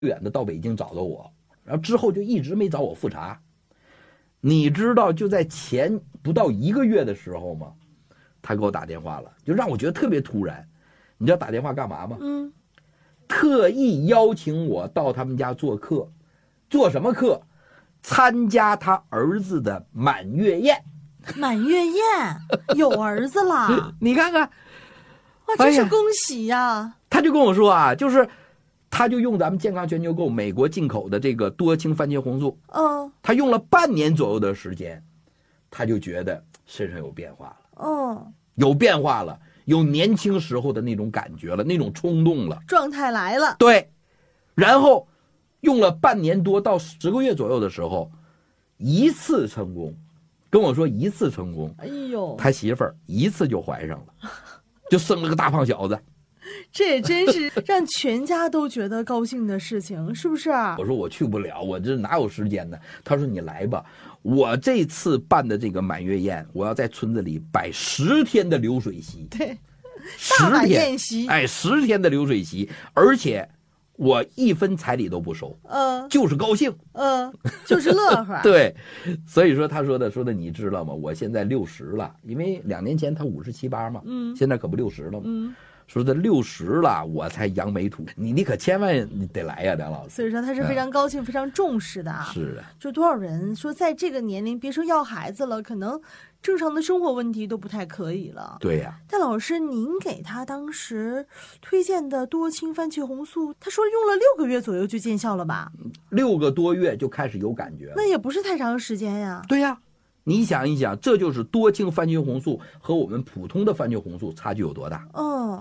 远的到北京找到我，然后之后就一直没找我复查。你知道就在前不到1个月的时候吗？他给我打电话了，就让我觉得特别突然。你知道打电话干嘛吗？特意邀请我到他们家做客。做什么客？参加他儿子的满月宴。 满月宴有儿子了你看看， 哇，真是恭喜呀！ 他就跟我说啊，就是他就用咱们健康全球购美国进口的这个多氢番茄红素，他用了半年左右的时间，他就觉得身上有变化了，有变化了，有年轻时候的那种感觉了，那种冲动了， 状态来了。 对，然后用了半年多到10个月左右的时候，一次成功，跟我说一次成功， 哎呦， 他媳妇儿一次就怀上了，就生了个大胖小子。 这也真是让全家都觉得高兴的事情，是不是？ 我说我去不了，我这哪有时间呢？他说你来吧，我这次办的这个满月宴，我要在村子里摆10天的流水席。 对， 大碗宴席， 哎，10天的流水席，而且我1分彩礼都不收，就是高兴， 就是乐呵。 对，所以说他说的你知道吗？我现在60了，因为2年前他57、8嘛，现在可不60了嘛，说这60了我才扬眉吐，你可千万你得来呀，梁老师。 所以说他是非常高兴、非常重视的啊。 是的， 就多少人说在这个年龄，别说要孩子了，可能正常的生活问题都不太可以了。 对呀。 但老师，您给他当时推荐的多氢番茄红素，他说用了6个月左右就见效了吧 ？6个多月就开始有感觉了， 那也不是太长时间呀。 对呀，你想一想，这就是多氢番茄红素和我们普通的番茄红素差距有多大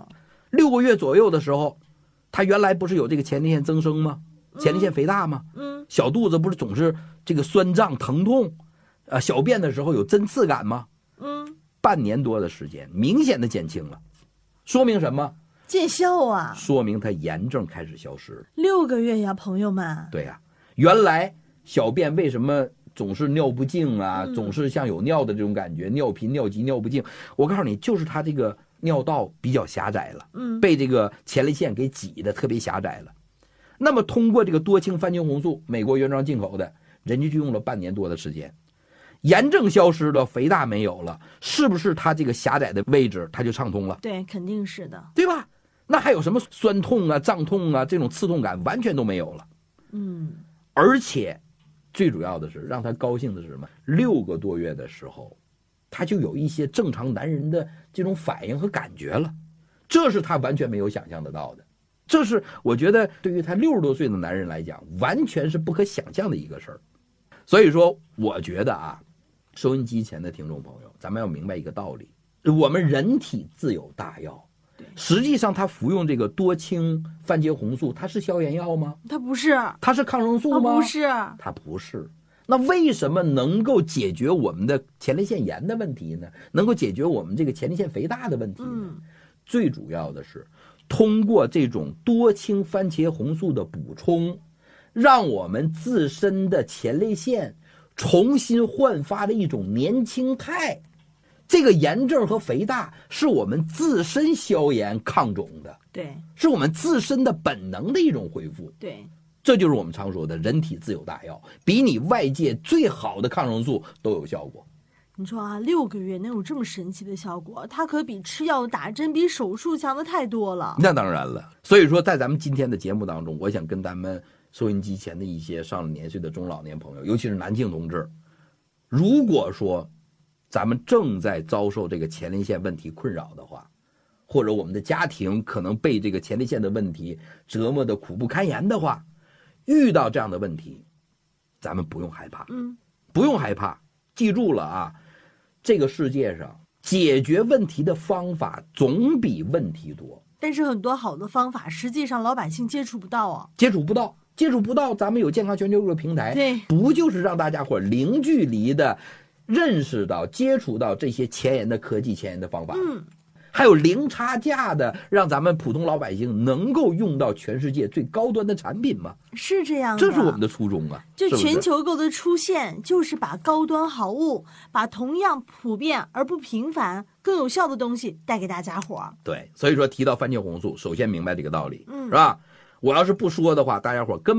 ？6个月左右的时候，他原来不是有这个前列腺增生吗？前列腺肥大吗？小肚子不是总是这个酸胀疼痛，小便的时候有针刺感吗？半年多的时间，明显的减轻了，说明什么？ 见效啊！ 说明他炎症开始消失了。 6个月呀，朋友们。 对呀，原来小便为什么总是尿不尽啊？总是像有尿的这种感觉，尿频、尿急、尿不尽。我告诉你，就是他这个尿道比较狭窄了，被这个前列腺给挤得特别狭窄了。那么通过这个多氢番茄红素，美国原装进口的，人家就用了半年多的时间，炎症消失了，肥大没有了，是不是它这个狭窄的位置它就畅通了？ 对，肯定是的， 对吧？那还有什么酸痛啊、胀痛啊这种刺痛感完全都没有了。而且最主要的是让他高兴的是什么？6个多月的时候，他就有一些正常男人的这种反应和感觉了，这是他完全没有想象得到的。这是我觉得对于他60多岁的男人来讲，完全是不可想象的一个事儿。所以说，我觉得啊，收音机前的听众朋友，咱们要明白一个道理：我们人体自有大药。实际上，他服用这个多氢番茄红素，它是消炎药吗？ 它不是。 它是抗生素吗？ 不是。 它不是。那为什么能够解决我们的前列腺炎的问题呢？能够解决我们这个前列腺肥大的问题呢？最主要的是通过这种多氢番茄红素的补充，让我们自身的前列腺重新焕发了一种年轻态。这个炎症和肥大是我们自身消炎抗肿的， 对， 是我们自身的本能的一种恢复， 对， 这就是我们常说的人体自有大药，比你外界最好的抗生素都有效果。 你说啊，6个月能有这么神奇的效果，它可比吃药打针、比手术强的太多了。 那当然了，所以说在咱们今天的节目当中，我想跟咱们收音机前的一些上了年岁的中老年朋友，尤其是男性同志，如果说咱们正在遭受这个前列腺问题困扰的话，或者我们的家庭可能被这个前列腺的问题折磨的苦不堪言的话，遇到这样的问题，咱们不用害怕，不用害怕，记住了啊，这个世界上解决问题的方法总比问题多， 但是很多好的方法，实际上老百姓接触不到啊， 接触不到，咱们有健康全球这个平台， 对， 不就是让大家伙零距离的认识到、接触到这些前沿的科技、前沿的方法，还有零差价的，让咱们普通老百姓能够用到全世界最高端的产品吗？ 是这样的， 这是我们的初衷啊！ 就全球购的出现，就是把高端好物，把同样普遍而不平凡、更有效的东西带给大家伙。 对，所以说提到番茄红素，首先明白这个道理，是吧？ 我要是不说的话，大家伙根